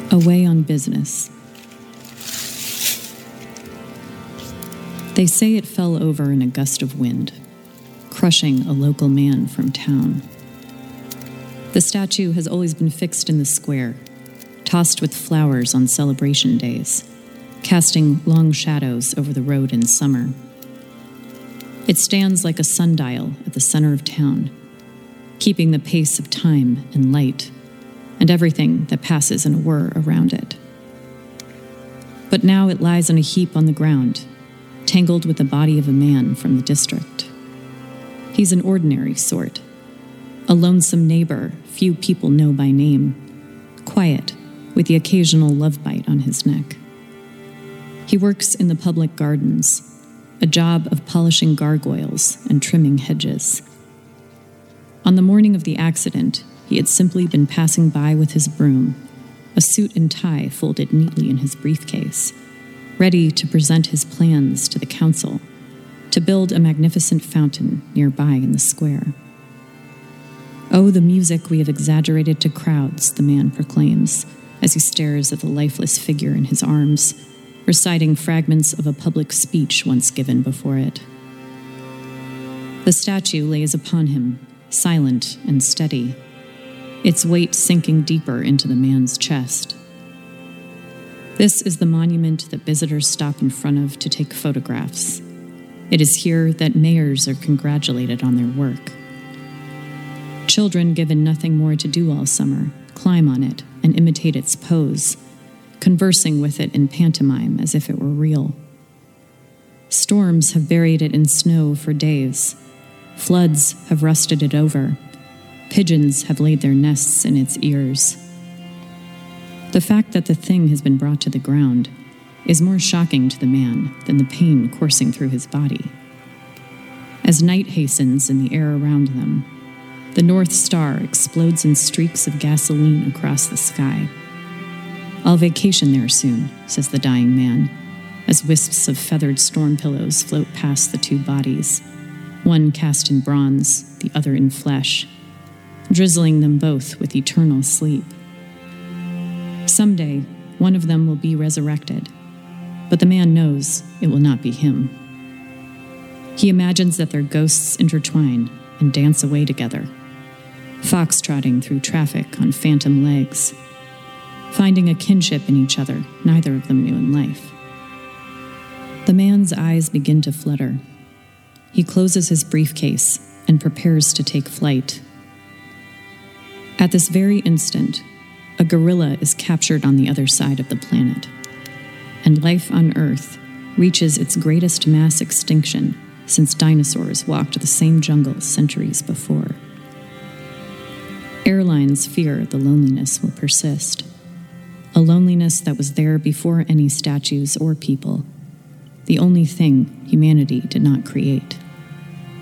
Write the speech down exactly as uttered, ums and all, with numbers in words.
Away on business. They say it fell over in a gust of wind, crushing a local man from town. The statue has always been fixed in the square, tossed with flowers on celebration days, casting long shadows over the road in summer. It stands like a sundial at the center of town, keeping the pace of time and light, and everything that passes in a whir around it. But now it lies in a heap on the ground, tangled with the body of a man from the district. He's an ordinary sort, a lonesome neighbor few people know by name, quiet, with the occasional love bite on his neck. He works in the public gardens, a job of polishing gargoyles and trimming hedges. On the morning of the accident, he had simply been passing by with his broom, a suit and tie folded neatly in his briefcase, ready to present his plans to the council to build a magnificent fountain nearby in the square. Oh, the music we have exaggerated to crowds, the man proclaims, as he stares at the lifeless figure in his arms, reciting fragments of a public speech once given before it. The statue lays upon him, silent and steady, its weight sinking deeper into the man's chest. This is the monument that visitors stop in front of to take photographs. It is here that mayors are congratulated on their work. Children given nothing more to do all summer climb on it and imitate its pose, conversing with it in pantomime as if it were real. Storms have buried it in snow for days. Floods have rusted it over. Pigeons have laid their nests in its ears. The fact that the thing has been brought to the ground is more shocking to the man than the pain coursing through his body. As night hastens in the air around them, the North Star explodes in streaks of gasoline across the sky. "I'll vacation there soon," says the dying man, as wisps of feathered storm pillows float past the two bodies, one cast in bronze, the other in flesh, drizzling them both with eternal sleep. Someday, one of them will be resurrected, but the man knows it will not be him. He imagines that their ghosts intertwine and dance away together, foxtrotting through traffic on phantom legs, finding a kinship in each other neither of them knew in life. The man's eyes begin to flutter. He closes his briefcase and prepares to take flight. At this very instant, a gorilla is captured on the other side of the planet, and life on Earth reaches its greatest mass extinction since dinosaurs walked the same jungle centuries before. Airlines fear the loneliness will persist, a loneliness that was there before any statues or people, the only thing humanity did not create.